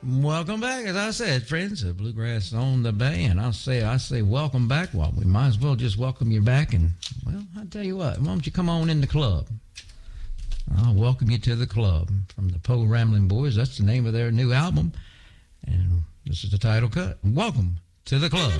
Welcome back, as I said, friends of Bluegrass on the Bay, and I say welcome back. Well, we might as well just welcome you back, and, well, I'll tell you what, why don't you come on in the club? I'll welcome you to the club. From the Poe Rambling Boys, that's the name of their new album, and this is the title cut. Welcome to the club.